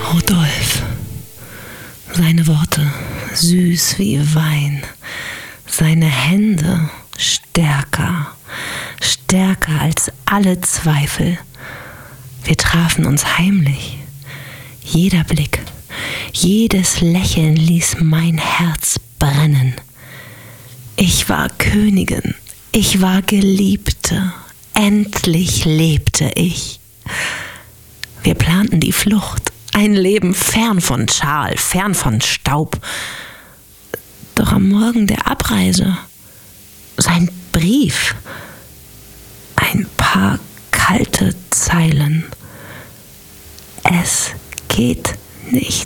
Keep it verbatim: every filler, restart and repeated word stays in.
Rodolphe. Seine Worte süß wie Wein. Seine Hände stärker, stärker als alle Zweifel. Wir trafen uns heimlich. Jeder Blick, jedes Lächeln ließ mein Herz brennen. Ich war Königin, ich war Geliebte. Endlich lebte ich. Wir planten die Flucht, ein Leben fern von Charles, fern von Staub. Doch am Morgen der Abreise, sein Brief, ein paar kalte Zeilen. Es geht nicht.